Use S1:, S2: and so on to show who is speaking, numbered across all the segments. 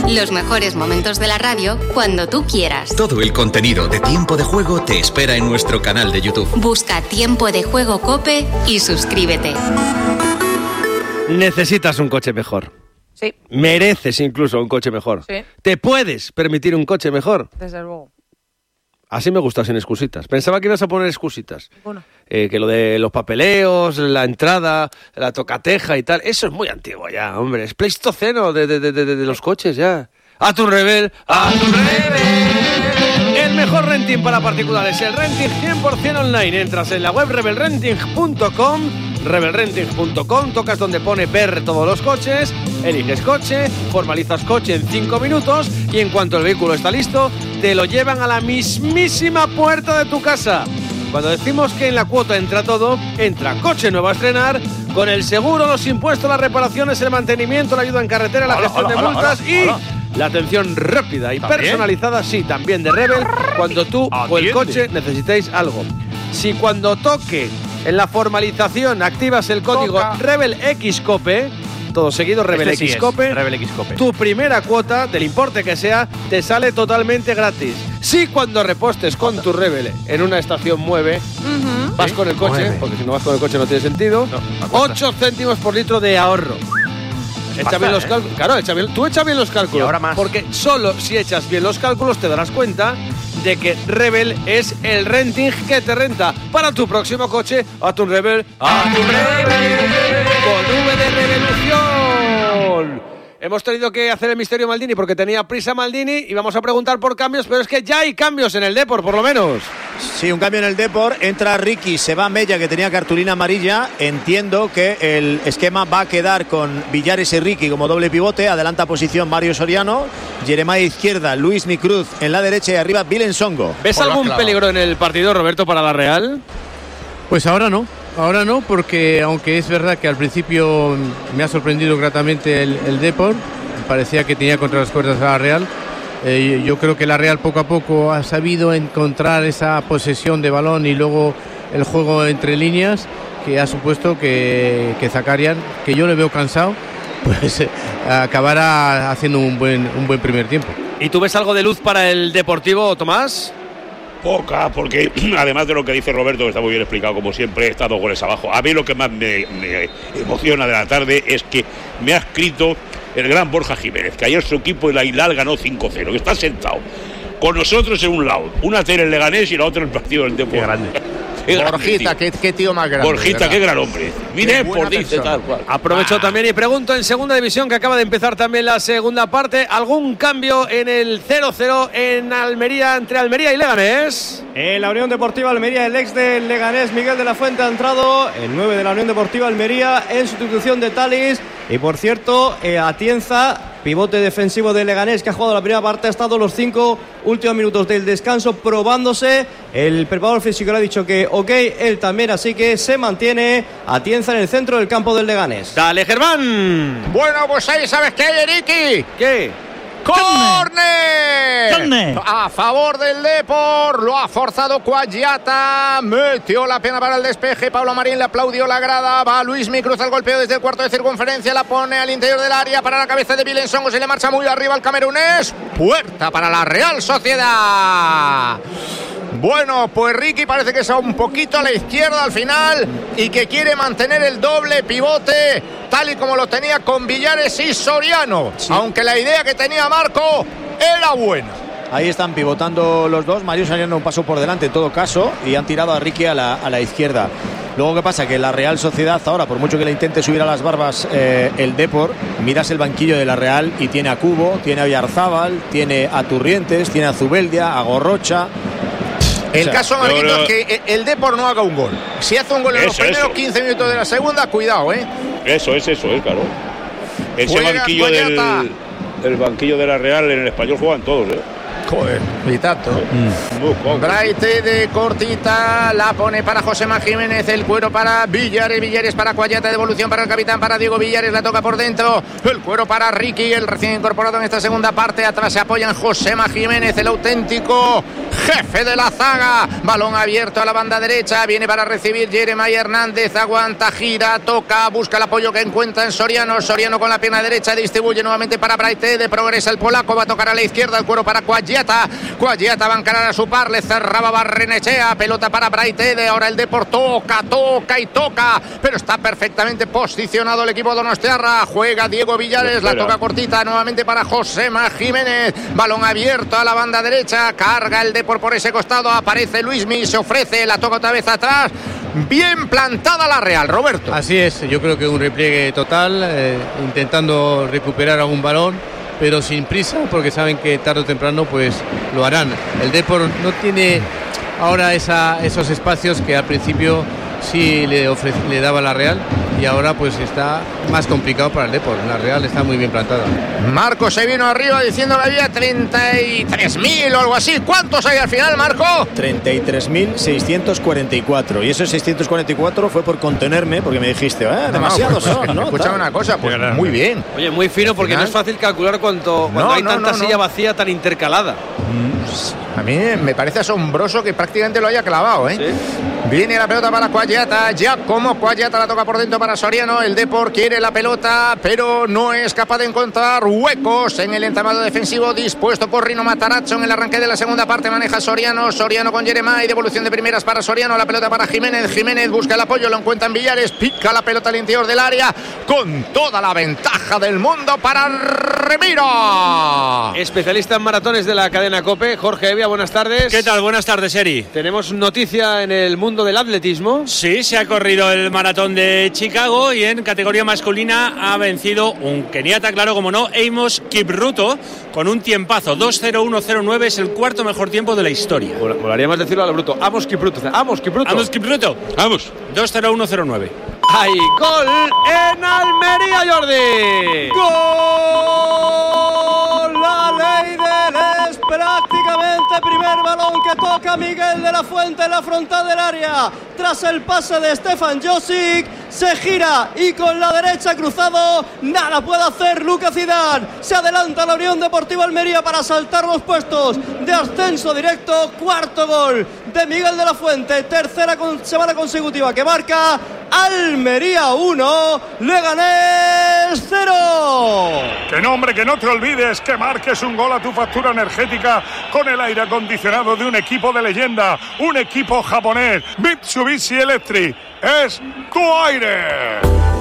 S1: Los mejores momentos de la radio cuando tú quieras.
S2: Todo el contenido de Tiempo de Juego te espera en nuestro canal de YouTube.
S1: Busca Tiempo de Juego COPE y suscríbete.
S3: Necesitas un coche mejor.
S4: Sí.
S3: Mereces incluso un coche mejor.
S4: Sí.
S3: ¿Te puedes permitir un coche mejor?
S4: Desde luego.
S3: Así me gusta, sin excusitas. Pensaba que ibas a poner excusitas.
S4: Bueno.
S3: Que lo de los papeleos, la entrada, la tocateja y tal, eso es muy antiguo ya, hombre. Es pleistoceno de los coches ya. ¡A tu rebel! ¡A tu rebel! El mejor renting para particulares, el renting 100% online. Entras en la web rebelrenting.com, rebelrenting.com, tocas donde pone ver todos los coches, eliges coche, formalizas coche en 5 minutos y en cuanto el vehículo está listo, te lo llevan a la mismísima puerta de tu casa. Cuando decimos que en la cuota entra todo, entra coche nuevo a estrenar, con el seguro, los impuestos, las reparaciones, el mantenimiento, la ayuda en carretera, la gestión de multas y la atención rápida y personalizada, sí, también de Rebel, cuando tú o el coche necesitéis algo. Si cuando toque en la formalización activas el código RebelXCOPE, todo seguido, RebelXCOPE, tu primera cuota, del importe que sea, te sale totalmente gratis. Si cuando repostes con tu Rebel en una estación Mueve, vas con el coche, porque si no vas con el coche no tiene sentido, 8 céntimos por litro de ahorro. Echa bien los cálculos. Claro, tú echa bien los cálculos. Y ahora más. Porque solo si echas bien los cálculos te darás cuenta de que Rebel es el renting que te renta para tu próximo coche. A tu Rebel, a tu Rebel, con V de revolución. Hemos tenido que hacer el misterio Maldini porque tenía prisa Maldini y vamos a preguntar por cambios, pero es que ya hay cambios en el Depor, por lo menos.
S5: Sí, un cambio en el Depor. Entra Ricky, se va Mella, que tenía cartulina amarilla. Entiendo que el esquema va a quedar con Villares y Ricky como doble pivote. Adelanta posición Mario Soriano. Jeremiah izquierda, Luis Micruz en la derecha y arriba Vilen Songo.
S3: ¿Ves algún peligro en el partido, Roberto, para la Real?
S6: Pues ahora no. Ahora no, porque aunque es verdad que al principio me ha sorprendido gratamente el Depor, parecía que tenía contra las cuerdas a la Real. Yo creo que la Real poco a poco ha sabido encontrar esa posesión de balón y luego el juego entre líneas, que ha supuesto que Zakarian, que yo le veo cansado, pues acabará haciendo un buen primer tiempo.
S3: ¿Y tú ves algo de luz para el Deportivo, Tomás?
S7: Poca, porque además de lo que dice Roberto, que está muy bien explicado como siempre, está 2 goles abajo. A mí lo que más me emociona de la tarde es que me ha escrito el gran Borja Jiménez, que ayer su equipo de la Hilal ganó 5-0, que está sentado con nosotros en un lado, una tele en Leganés y la otra en el partido del Depor.
S8: Qué grande. Borjita, qué tío más grande.
S7: Borjita, qué gran hombre. Mire, por dice tal cual.
S3: Aprovecho también y pregunto en segunda división, que acaba de empezar también la segunda parte, ¿algún cambio en el 0-0 en Almería, entre Almería y Leganés?
S9: En la Unión Deportiva Almería, el ex del Leganés, Miguel de la Fuente, ha entrado, el 9 de la Unión Deportiva Almería, en sustitución de Talis. Y por cierto, Atienza, pivote defensivo de Leganés, que ha jugado la primera parte, ha estado los 5 últimos minutos del descanso probándose. El preparador físico le ha dicho que ok, él también, así que se mantiene Atienza en el centro del campo del Leganés.
S3: ¡Dale, Germán!
S8: Bueno, pues ahí sabes qué hay, Eriki.
S3: ¿Qué?
S8: ¡Córner! A favor del Depor, lo ha forzado Cuayata, metió la pena para el despeje, Pablo Marín le aplaudió la grada, va Luis Micruz al golpeo desde el cuarto de circunferencia, la pone al interior del área para la cabeza de Vilen Songo, se le marcha muy arriba al camerunés, puerta para la Real Sociedad. Bueno, pues Ricky parece que está un poquito a la izquierda al final y que quiere mantener el doble pivote tal y como lo tenía con Villares y Soriano, sí. Aunque la idea que tenía Marco era buena.
S5: Ahí están pivotando los dos, Mario Soriano un paso por delante en todo caso y han tirado a Ricky a la izquierda. Luego, ¿qué pasa? Que la Real Sociedad ahora, por mucho que le intente subir a las barbas el Depor, miras el banquillo de la Real y tiene a Cubo, tiene a Oyarzábal, tiene a Turrientes, tiene a Zubeldia, a Gorrocha.
S8: El caso, Marquito, es que el Depor no haga un gol. Si hace un gol en los primeros 15 minutos de la segunda, cuidado,
S7: Eso es, claro. Ese banquillo el banquillo de la Real en el Español juegan todos,
S8: Joder, y tanto. Braite de cortita, la pone para Josema Jiménez, el cuero para Villares para Cuayata, devolución para el capitán, para Diego Villares, la toca por dentro, el cuero para Ricky, el recién incorporado en esta segunda parte, atrás se apoyan Josema Jiménez, el auténtico jefe de la zaga. Balón abierto a la banda derecha, viene para recibir Jeremiah Hernández, aguanta, gira, toca, busca el apoyo que encuentra en Soriano. Soriano con la pierna derecha distribuye nuevamente para Braithwaite, progresa el polaco, va a tocar a la izquierda, el cuero para Cuagliata. Cuagliata va a encarar a su par, le cerraba Barrenechea, pelota para Braithwaite, ahora el Depor toca, pero está perfectamente posicionado el equipo donostiarra. Juega Diego Villares, la toca cortita nuevamente para Josema Jiménez, balón abierto a la banda derecha, carga el Depor por ese costado, aparece Luismi, se ofrece, la toca otra vez atrás. Bien plantada la Real, Roberto.
S6: Así es, yo creo que un repliegue total, intentando recuperar algún balón, pero sin prisa, porque saben que tarde o temprano pues lo harán. El Depor no tiene ahora esos espacios que al principio sí le daba la Real, y ahora pues está más complicado para el Depor. La Real está muy bien plantada.
S8: Marco se vino arriba diciendo que había 33.000 o algo así. ¿Cuántos hay al final, Marco?
S5: 33.644. Y esos 644 fue por contenerme, porque me dijiste, demasiados son, ¿no?
S8: Escuchame una cosa, pues muy bien.
S3: Oye, muy fino, porque no es fácil calcular cuando hay tanta silla vacía tan intercalada.
S8: A mí me parece asombroso que prácticamente lo haya clavado, ¿eh?
S3: Sí.
S8: Viene la pelota para Cuagliata, ya como Cuagliata la toca por dentro para Soriano. El Depor quiere la pelota, pero no es capaz de encontrar huecos en el entramado defensivo dispuesto por Rino Matarazzo. En el arranque de la segunda parte maneja Soriano con Jeremiah, devolución de primeras para Soriano, la pelota para Jiménez busca el apoyo, lo encuentra en Villares, pica la pelota al interior del área, con toda la ventaja del mundo para Remiro.
S3: Especialista en maratones de la cadena COPE, Jorge Evia, buenas tardes.
S4: ¿Qué tal? Buenas tardes, Eri.
S3: Tenemos noticia en el mundo del atletismo.
S4: Sí, se ha corrido el maratón de Chicago y en categoría masculina ha vencido un keniata, claro, como no, Amos Kipruto, con un tiempazo. 2:01:09 es el cuarto mejor tiempo de la historia.
S3: Molaría más decirlo a lo bruto. Amos Kipruto.
S4: 2:01:09.
S3: ¡Hay gol en Almería, Jordi!
S9: ¡Gol! La ley del es prácticamente primer balón que toca Miguel de la Fuente en la frontal del área. Tras el pase de Stefan Josic, se gira y con la derecha cruzado, nada puede hacer Lucas Zidane. Se adelanta la Unión Deportiva Almería para saltar los puestos de ascenso directo. Cuarto gol de Miguel de la Fuente, tercera semana consecutiva que marca. Almería 1, Leganés 0.
S10: Que no, hombre, que no te olvides que marques un gol a tu factura energética con el aire acondicionado de un equipo de leyenda, un equipo japonés, Mitsubishi Electric. Es tu aire.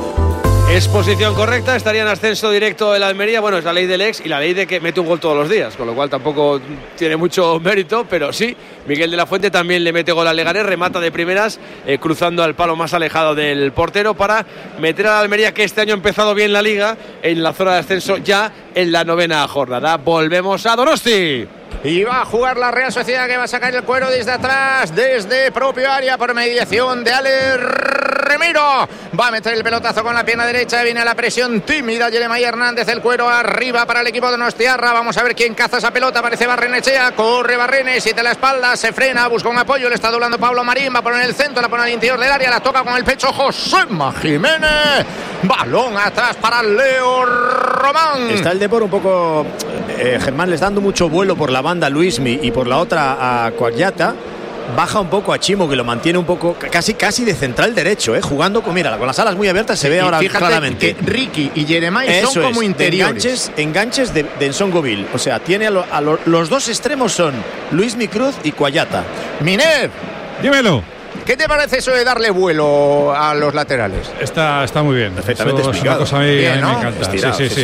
S3: Es posición correcta, estaría en ascenso directo el Almería. Bueno, es la ley del ex y la ley de que mete un gol todos los días, con lo cual tampoco tiene mucho mérito, pero sí, Miguel de la Fuente también le mete gol al Leganés, remata de primeras, cruzando al palo más alejado del portero para meter al Almería, que este año ha empezado bien la Liga, en la zona de ascenso ya en la 9ª jornada. Volvemos a Donosti.
S8: Y va a jugar la Real Sociedad, que va a sacar el cuero desde atrás, desde propio área, por mediación de Ale Remiro. Va a meter el pelotazo con la pierna derecha, viene la presión tímida Jeremiah Hernández, el cuero arriba para el equipo de Donostiarra. Vamos a ver quién caza esa pelota, aparece Barrenechea, corre Barrenes, siete la espalda, se frena, busca un apoyo, le está doblando Pablo Marín, va a poner el centro, la pone al interior del área, la toca con el pecho Josema Jiménez. Balón atrás para Leo Román.
S5: Está el Depor un poco, Germán, les dando mucho vuelo por la banda Luismi y por la otra a Cuagliata. Baja un poco a Chimo, que lo mantiene un poco casi de central derecho, jugando con las alas muy abiertas, se ve ahora claramente
S8: que Ricky y Jeremiah son como interiores,
S5: enganches de Nsongoville. O sea, tiene los dos extremos son Luismi Cruz y Cuagliata.
S8: Miner,
S10: dímelo.
S8: ¿Qué te parece eso de darle vuelo a los laterales?
S10: Está muy bien.
S5: Perfectamente explicado.
S10: Es una cosa
S8: bien,
S10: a mí
S8: ¿no?
S10: me encanta.
S5: Estirado,
S10: Sí.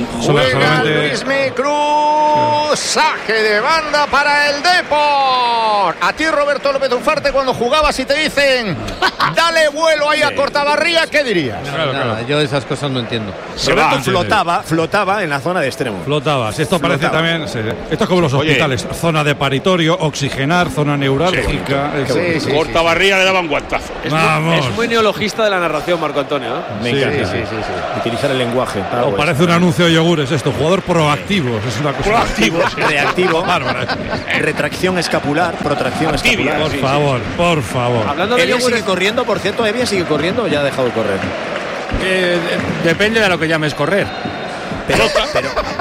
S8: Juega Luismi Cruz, saque de banda para el Depor. A ti, Roberto López Ufarte, cuando jugabas y te dicen dale vuelo ahí a Cortabarría, ¿qué dirías?
S6: Nada, yo esas cosas no entiendo.
S5: Roberto flotaba en la zona de extremo.
S10: Flotabas. Esto parece también. Esto es como los hospitales. Zona de paritorio, oxigenar, zona neurálgica.
S7: Sí. Cortabarría le daban guantazo.
S3: Es muy neologista de la narración, Marco Antonio, ¿eh?
S5: Me encanta. Sí. Utilizar el lenguaje.
S10: Parece un anuncio de yogures esto. Jugador proactivo. Es una cosa.
S7: Proactivo.
S5: Reactivo.
S10: Bárbara.
S5: Retracción escapular. Protracción escapular.
S10: Por favor.
S3: Hablando de
S5: Evia
S3: yogures,
S5: sigue corriendo, por cierto. Evia sigue corriendo o ya ha dejado de correr.
S4: Depende de lo que llames correr.
S5: Pero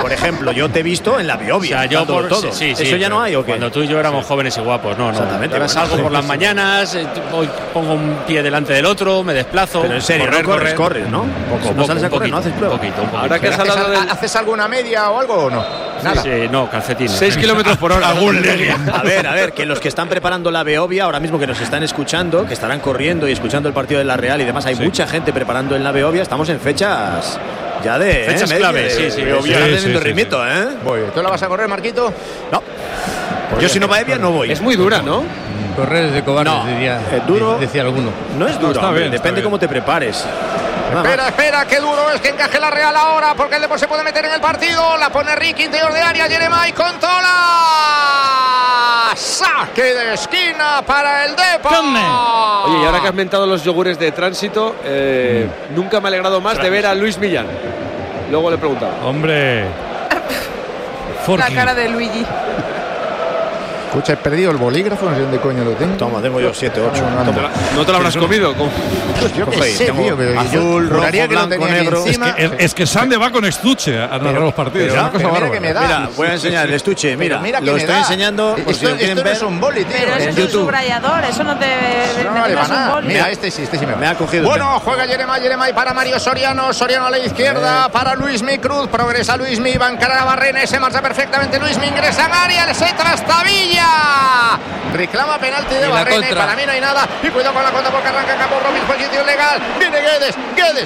S5: por ejemplo, yo te he visto en la Biobia.
S4: O sea, yo por
S5: todo.
S4: Sí,
S5: ¿Eso ya no hay o qué?
S4: Cuando tú y yo éramos jóvenes y guapos, no.
S5: Exactamente.
S4: Ahora salgo por las mañanas, hoy pongo un pie delante del otro, me desplazo.
S5: Pero en serio, corres, ¿no?
S4: No
S5: sales a correr, no haces prueba.
S4: Un poquito.
S3: Ahora que has hablado de...
S8: ¿Haces alguna media o algo o no?
S4: Nada. Sí, no, calcetines.
S3: 6 kilómetros por hora.
S5: A ver, que los que están preparando la Beovia, ahora mismo que nos están escuchando, que estarán corriendo y escuchando el partido de la Real y demás, hay mucha gente preparando en la Beovia. Estamos en fechas ya de...
S4: Fechas claves, sí.
S5: Está teniendo ritmito, ¿eh?
S8: ¿Tú la vas a correr, Marquito?
S5: No. Yo si no va Evia no voy.
S3: Es muy dura, ¿no?
S6: Correr es de cobardes,
S5: No,
S6: diría,
S5: duro.
S6: decía alguno.
S5: No es duro,
S6: está
S5: hombre,
S6: bien,
S5: depende cómo te prepares.
S8: Espera, qué duro es que encaje la Real ahora, porque el Depor se puede meter en el partido. La pone Ricky, interior de área, Jeremai, controla. Saque de esquina para el Depor.
S3: Oye, y ahora que has mentado los yogures de tránsito, nunca me ha alegrado más de ver a Luis Millán. Luego le he preguntado.
S11: Hombre.
S12: La cara de Luigi.
S13: Escucha, he perdido el bolígrafo, no sé dónde coño lo tengo.
S5: Toma, tengo yo 7, 8.
S3: ¿No te lo habrás comido?
S13: Yo qué sé, tío, pero
S5: azul, rojo, blanco, negro.
S11: Es que Sande va con estuche a narrar los partidos.
S5: Mira, voy a enseñar el estuche. Mira, lo estoy enseñando.
S8: Esto no es un boli, tío.
S12: Pero eso es un subrayador, eso no te...
S8: No es un boli. Mira, este sí me
S5: ha cogido.
S8: Bueno, juega Jeremai para Mario Soriano. Soriano a la izquierda para Luismi Cruz. Progresa Luismi, va a encarar a Barrene. Se marcha perfectamente Luismi, ingresa en área, se trastabilla. Reclama penalti de Barrene, para mí no hay nada. Y cuidado con la contra porque arranca Capo Robin, posición legal. Viene Guedes.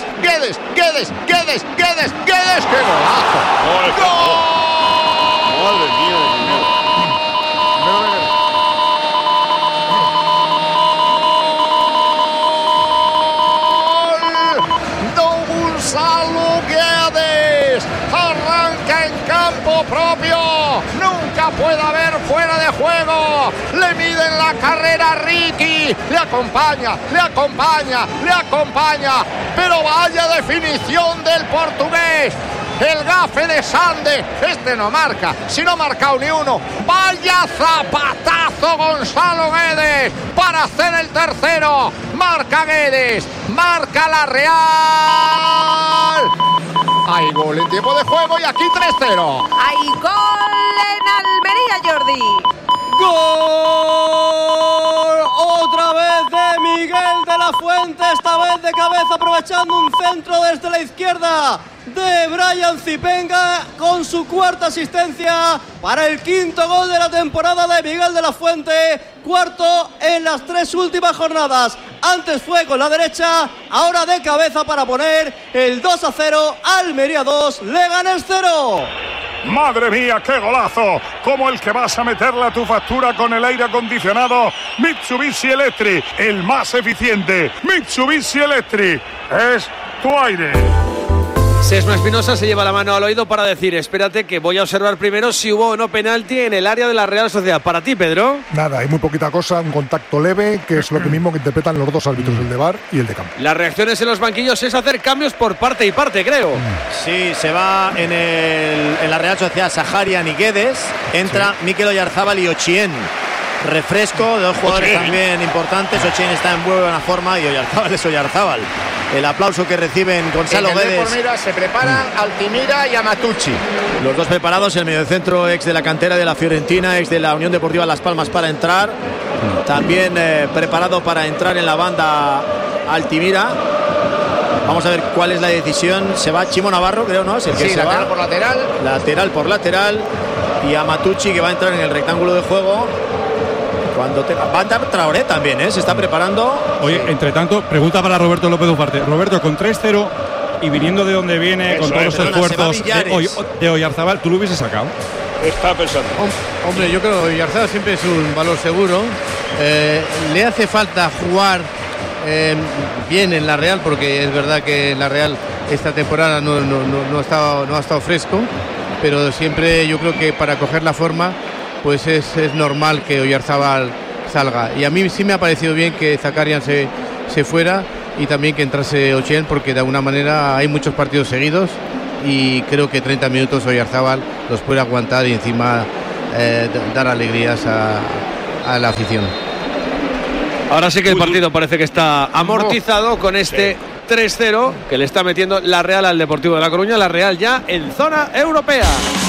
S8: ¡Qué golazo! ¡Gol!
S3: Madre mía.
S8: Gonzalo Guedes arranca en campo propio. Nunca puede haber fuera de juego. Le miden la carrera a Ricky. Le acompaña. Pero vaya definición del portugués. El gafe de Sande. Este no marca. Si no ha marcado ni uno. Vaya zapatazo Gonzalo Guedes para hacer el tercero. Marca Guedes. Marca la Real. Hay gol en tiempo de juego y aquí 3-0.
S12: Hay gol en Almería, Jordi.
S9: ¡Gol! Otra vez de Miguel de la Fuente, esta vez de cabeza, aprovechando un centro desde la izquierda de Brian Zipenga, con su cuarta asistencia para el quinto gol de la temporada de Miguel de la Fuente, cuarto en las 3 últimas jornadas. Antes fue con la derecha, ahora de cabeza para poner el 2-0, Almería 2, Leganés 0.
S10: Madre mía, qué golazo, como el que vas a meterle a tu factura con el aire acondicionado Mitsubishi Electric, el más eficiente. Mitsubishi Electric es tu aire.
S3: Sesma Espinosa se lleva la mano al oído para decir: espérate que voy a observar primero si hubo o no penalti en el área de la Real Sociedad. Para ti, Pedro.
S13: Nada, hay muy poquita cosa, un contacto leve, que es lo que mismo que interpretan los dos árbitros, el de VAR y el de campo.
S3: Las reacciones en los banquillos es hacer cambios por parte y parte, creo.
S5: Sí, se va en la Real Sociedad Saharian y Guedes, entra Mikel Oyarzábal y Ochien. Refresco de dos jugadores también importantes. Ochien está en buena forma y Oyarzábal es Oyarzábal. El aplauso que reciben Gonzalo Guedes.
S8: Se preparan Altimira y Amatucci.
S5: Los dos preparados, el mediocentro ex de la cantera de la Fiorentina, ex de la Unión Deportiva Las Palmas para entrar. También preparado para entrar en la banda Altimira. Vamos a ver cuál es la decisión. Se va Chimo Navarro, creo, ¿no? Es el que se
S8: lateral
S5: va.
S8: por lateral.
S5: Lateral por lateral. Y Amatucci, que va a entrar en el rectángulo de juego. Va a entrar Traoré también, se está preparando.
S11: Oye, entre tanto, pregunta para Roberto López Ufarte. Roberto, con 3-0 y viniendo de donde viene, con todos los esfuerzos de Oyarzábal, ¿tú lo hubieses sacado?
S7: Está pensando.
S6: Hombre, yo creo que Oyarzábal siempre es un valor seguro. Le hace falta jugar bien en la Real, porque es verdad que en la Real esta temporada no ha estado fresco, pero siempre yo creo que para coger la forma pues es normal que Oyarzábal salga. Y a mí sí me ha parecido bien que Zakarian se fuera y también que entrase Ochien, porque de alguna manera hay muchos partidos seguidos y creo que 30 minutos Oyarzábal los puede aguantar y encima dar alegrías a la afición.
S3: Ahora sí que el partido parece que está amortizado con este 3-0 que le está metiendo la Real al Deportivo de La Coruña. La Real ya en zona europea.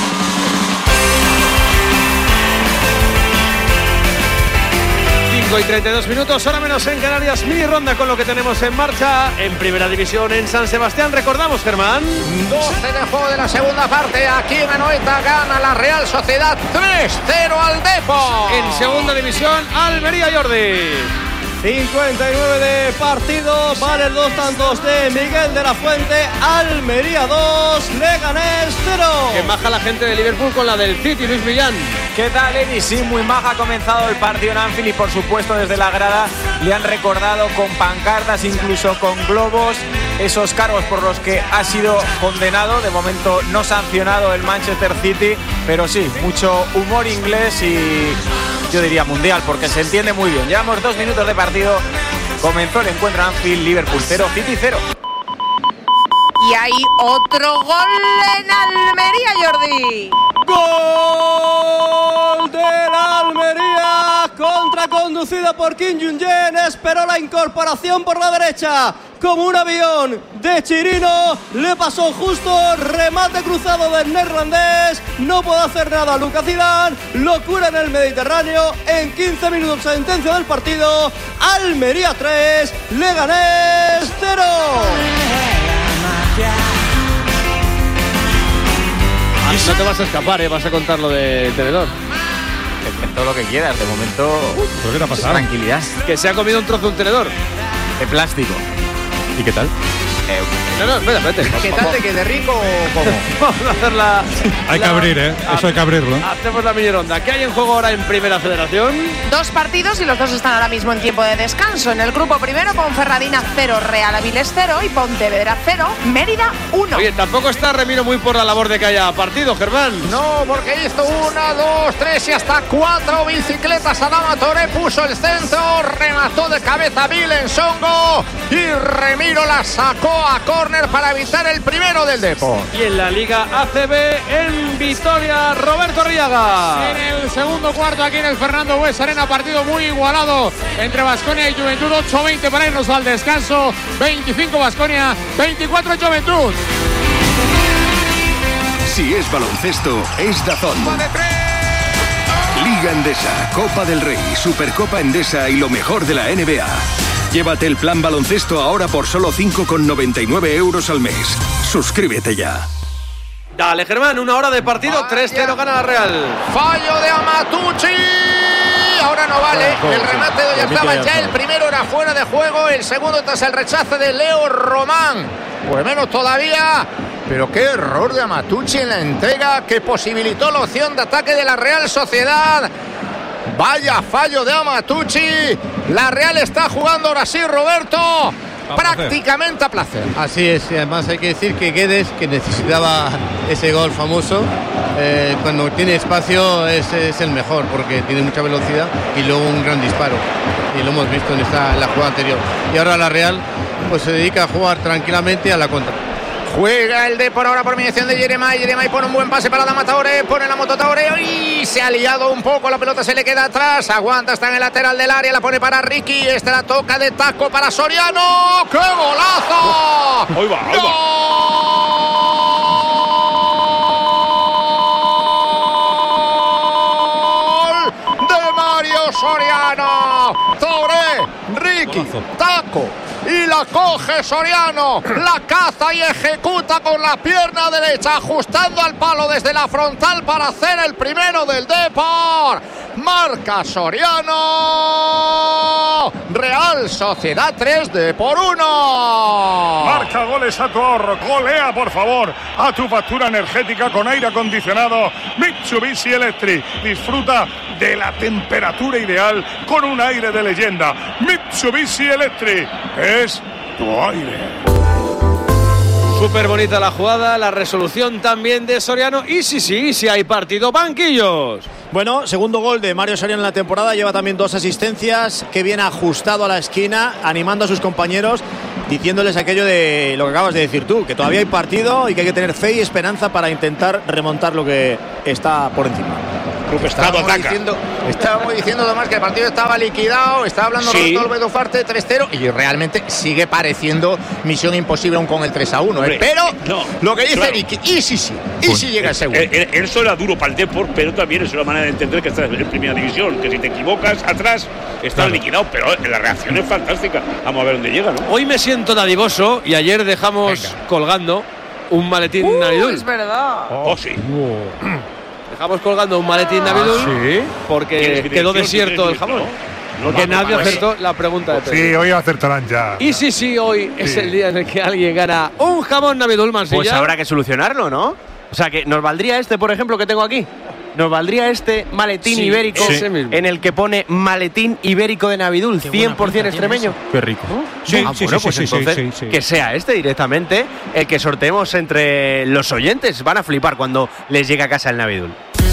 S3: 5:32, hora menos en Canarias. Mini ronda con lo que tenemos en marcha en Primera División en San Sebastián. Recordamos, Germán,
S8: 12 de juego de la segunda parte. Aquí en Anoeta gana la Real Sociedad 3-0 al Depor.
S3: En Segunda División, Almería, Jordi.
S9: 59 de partido, vale 2 tantos de Miguel de la Fuente. Almería 2, Leganés 0.
S3: Que maja la gente de Liverpool con la del City, Luis Millán.
S14: ¿Qué tal, Eddie? Sí, muy maja. Ha comenzado el partido en Anfield y por supuesto desde la grada le han recordado con pancartas, incluso con globos, esos cargos por los que ha sido condenado. De momento no sancionado el Manchester City, pero sí, mucho humor inglés y yo diría mundial, porque se entiende muy bien. Llevamos 2 minutos de partido. Comenzó el encuentro en Anfield, Liverpool 0, City 0.
S12: Y hay otro gol en Almería, Jordi.
S9: Gol de la Almería, contraconducida por Kim Jung-jen, esperó la incorporación por la derecha como un avión de Chirino, le pasó justo, remate cruzado del neerlandés, no puede hacer nada Lucas Zidane, locura en el Mediterráneo. En 15 minutos sentencia del partido, Almería 3, Leganés 0.
S3: No te vas a escapar, vas a contar lo de Tenedor.
S14: Todo lo que quieras, de momento.
S11: ¿Pero qué te ha pasado?
S14: Tranquilidad.
S3: Que se ha comido un trozo de un tenedor.
S14: De plástico.
S11: ¿Y qué tal?
S3: No, espérate.
S8: ¿Qué tal te quede rico o cómo?
S3: Vamos a hacer la...
S11: Hay que abrir, ¿eh? Eso hay que abrirlo.
S3: Hacemos la mini ronda. ¿Qué hay en juego ahora en Primera Federación?
S12: 2 partidos y los 2 están ahora mismo en tiempo de descanso. En el grupo primero, Ponferradina 0, Real Avilés 0 y Pontevedra 0, Mérida 1.
S3: Oye, tampoco está Remiro muy por la labor de que haya partido, Germán.
S8: No, porque hizo 1, 2, 3 y hasta 4 bicicletas. Adama Toré puso el centro, remató de cabeza Vilen Songo y Remiro la sacó a córner para evitar el primero del Depor.
S3: Y en la Liga ACB en Vitoria, Roberto Arriaga.
S15: En el segundo cuarto aquí en el Fernando Bues Arena, partido muy igualado entre Baskonia y Juventud. 8-20 para irnos al descanso. 25 Baskonia, 24 Juventud.
S16: Si es baloncesto, es DAZN. Liga Endesa, Copa del Rey, Supercopa Endesa y lo mejor de la NBA. Llévate el plan baloncesto ahora por solo 5,99 € al mes. Suscríbete ya.
S3: Dale, Germán, 1 hora de partido, 3-0 gana la Real.
S8: Fallo de Amatucci. Ahora no vale. El remate de Oyarzabal, ya el primero era fuera de juego, el segundo tras el rechace de Leo Román. Pues menos todavía. Pero qué error de Amatucci en la entrega que posibilitó la opción de ataque de la Real Sociedad. Vaya fallo de Amatucci. La Real está jugando ahora sí, Roberto, prácticamente a placer.
S6: Así es, y además hay que decir que Guedes, que necesitaba ese gol famoso, cuando tiene espacio es el mejor, porque tiene mucha velocidad y luego un gran disparo. Y lo hemos visto en la jugada anterior. Y ahora la Real pues se dedica a jugar tranquilamente a la contra.
S8: Juega el Depor ahora por mediación de Yeremay. Yeremay pone un buen pase para Adama Traoré, pone la moto Traoré y se ha liado un poco, la pelota se le queda atrás, aguanta, está en el lateral del área, la pone para Ricky, la toca de taco para Soriano. ¡Qué golazo!
S7: Ahí va, ahí va. ¡Gol
S8: de Mario Soriano! Traoré, Ricky, taco. Y la coge Soriano, la caza y ejecuta con la pierna derecha, ajustando al palo desde la frontal para hacer el primero del Depor. Marca Soriano. Real Sociedad 3, Depor 1.
S10: Marca goles a tu ahorro. Golea, por favor, a tu factura energética con aire acondicionado Mitsubishi Electric. Disfruta de la temperatura ideal con un aire de leyenda. Mitsubishi Electric es tu aire.
S3: Súper bonita la jugada, la resolución también de Soriano. Y sí hay partido, banquillos.
S5: Bueno, segundo gol de Mario Soriano en la temporada, lleva también 2 asistencias, que viene ajustado a la esquina, animando a sus compañeros, diciéndoles aquello de lo que acabas de decir tú, que todavía hay partido y que hay que tener fe y esperanza para intentar remontar lo que está por encima.
S7: Club Estado ataca.
S8: Estábamos diciendo además que el partido estaba liquidado, estaba hablando Roberto López Ufarte 3-0 y realmente sigue pareciendo misión imposible aún con el 3-1.
S7: Hombre,
S8: Pero
S7: no,
S8: lo que dice
S7: claro.
S8: Ricky, y si llega el segundo.
S7: Eso era duro para el Depor, pero también es una manera de entender que estás en primera división, que si te equivocas atrás estás liquidado, pero la reacción es fantástica. Vamos a ver dónde llega, ¿no?
S3: Hoy me siento dadivoso y ayer dejamos colgando un maletín Navidul.
S12: Es verdad.
S7: Sí.
S3: Dejamos colgando un maletín Navidul porque quedó desierto el jamón. Porque nadie acertó la pregunta de Pedro.
S13: Sí, hoy acertarán ya.
S3: Y sí, hoy es el día en el que alguien gana un jamón Navidul Mansilla.
S9: Pues habrá que solucionarlo, ¿no? O sea, que nos valdría por ejemplo, que tengo aquí. Nos valdría este maletín ibérico en el que pone maletín ibérico de Navidul, 100% extremeño.
S11: Qué rico.
S9: Que sea este directamente el que sorteemos entre los oyentes. Van a flipar cuando les llegue a casa el Navidul.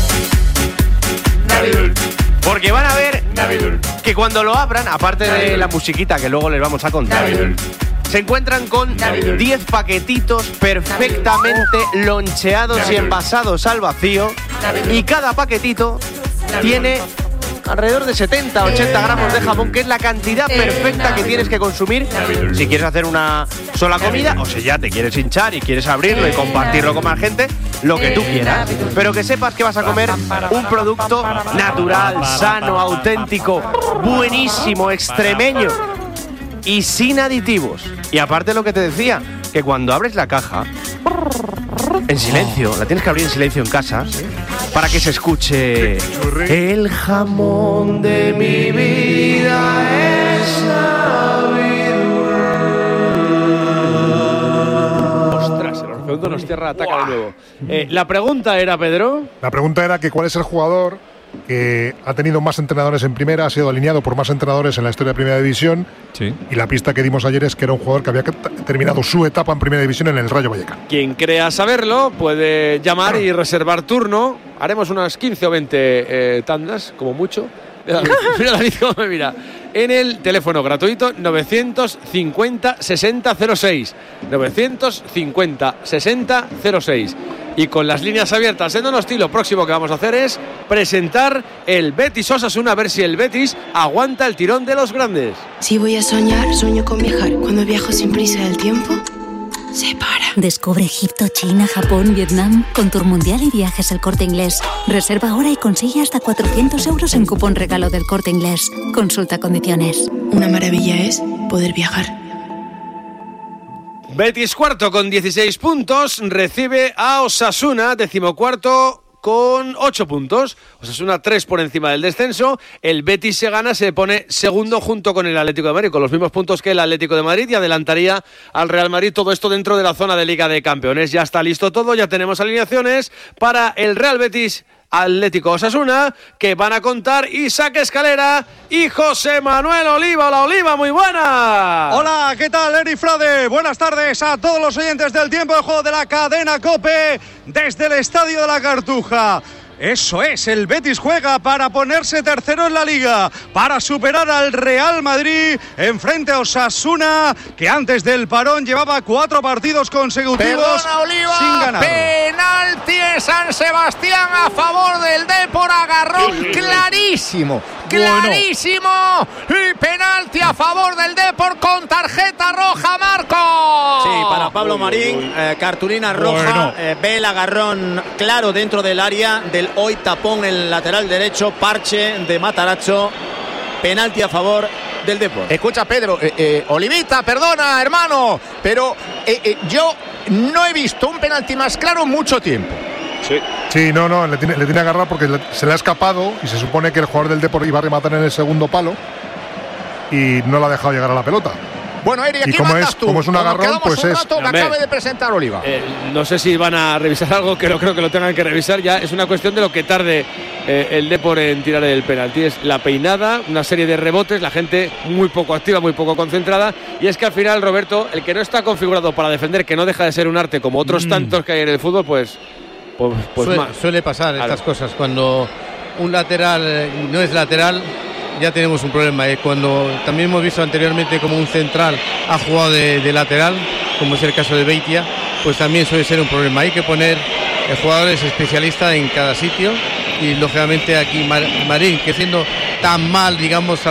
S9: Porque van a ver que cuando lo abran, aparte de la musiquita que luego les vamos a contar, se encuentran con 10 paquetitos perfectamente loncheados y envasados al vacío. Y cada paquetito tiene alrededor de 70-80 gramos de jamón, que es la cantidad perfecta que tienes que consumir si quieres hacer una sola comida o si ya te quieres hinchar y quieres abrirlo y compartirlo con más gente, lo que tú quieras. Pero que sepas que vas a comer un producto natural, sano, auténtico, buenísimo, extremeño y sin aditivos. Y aparte lo que te decía, que cuando abres la caja en silencio, la tienes que abrir en silencio en casa para que se escuche: el jamón de mi vida es Navidul.
S3: Ostras, el Orfeudo nos cierra, ataca de nuevo. La pregunta era, Pedro.
S13: La pregunta era que cuál es el jugador que ha tenido más entrenadores en primera, ha sido alineado por más entrenadores en la historia de Primera División.
S11: Sí.
S13: Y la pista que dimos ayer es que era un jugador que había terminado su etapa en Primera División en el Rayo Vallecano.
S3: Quien crea saberlo puede llamar y reservar turno. Haremos unas 15 o 20 tandas, como mucho. Mira David cómo me mira. En el teléfono gratuito 950 6006. 950 6006. Y con las líneas abiertas en Donosti, lo próximo que vamos a hacer es presentar el Betis Osasuna, a ver si el Betis aguanta el tirón de los grandes.
S17: Si voy a soñar, sueño con viajar. Cuando viajo sin prisa del tiempo se para.
S18: Descubre Egipto, China, Japón, Vietnam con Tour Mundial y Viajes El Corte Inglés. Reserva ahora y consigue hasta 400 euros en cupón regalo del Corte Inglés. Consulta condiciones.
S17: Una maravilla es poder viajar.
S3: Betis cuarto con 16 puntos, recibe a Osasuna, 14º con 8 puntos. Osasuna 3 por encima del descenso. El Betis se gana, se pone segundo junto con el Atlético de Madrid, con los mismos puntos que el Atlético de Madrid, y adelantaría al Real Madrid. Todo esto dentro de la zona de Liga de Campeones. Ya está listo todo, ya tenemos alineaciones para el Real Betis Atlético Osasuna, que van a contar Isaac Escalera y José Manuel Oliva. Hola Oliva, muy buena.
S19: Hola, ¿qué tal, Eri Frade? Buenas tardes a todos los oyentes del Tiempo de Juego de la cadena COPE desde el Estadio de la Cartuja. Eso es, el Betis juega para ponerse tercero en la Liga, para superar al Real Madrid en frente a Osasuna, que antes del parón llevaba 4 partidos consecutivos sin ganar.
S8: Penalti en San Sebastián a favor del Depor, agarrón clarísimo. Clarísimo, y penalti a favor del Depor con tarjeta roja, Marco.
S5: Sí, para Pablo Marín, cartulina roja, ve el agarrón claro dentro del área del hoy tapón en el lateral derecho, parche de Matarazzo, penalti a favor del Depor.
S8: Escucha, Pedro, Olivita, perdona, hermano, pero yo no he visto un penalti más claro en mucho tiempo.
S13: Sí, no, le tiene agarrado porque se le ha escapado y se supone que el jugador del Depor iba a rematar en el segundo palo y no le ha dejado llegar a la pelota.
S8: Bueno, Eri, aquí mandas tú.
S13: Como es un agarrón, pues
S8: un
S13: es.
S8: rato que acabe de presentar Oliva.
S3: No sé si van a revisar algo, que no creo que lo tengan que revisar. Ya es una cuestión de lo que tarde el Depor en tirar el penalti. Es la peinada, una serie de rebotes, la gente muy poco activa, muy poco concentrada. Y es que al final, Roberto, el que no está configurado para defender, que no deja de ser un arte como otros tantos que hay en el fútbol, pues
S6: suele pasar estas cosas. Cuando un lateral no es lateral, ya tenemos un problema. Cuando también hemos visto anteriormente como un central ha jugado de lateral, como es el caso de Beitia, pues también suele ser un problema. Hay que poner jugadores especialistas en cada sitio y lógicamente aquí Marín, que siendo tan mal, digamos,